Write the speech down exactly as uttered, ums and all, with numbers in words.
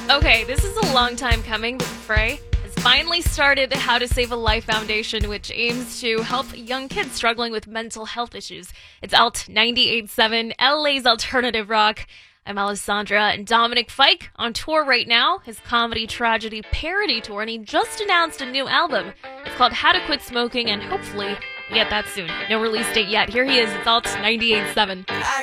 Okay, this is a long time coming, but the Fray has finally started How to Save a Life Foundation, which aims to help young kids struggling with mental health issues. It's Alt ninety-eight point seven, L A's alternative rock. I'm Alessandra, and Dominic Fike on tour right now, his comedy tragedy parody tour, and he just announced a new album. It's called How to Quit Smoking, and hopefully we get that soon. No release date yet. Here he is. It's Alt ninety-eight point seven.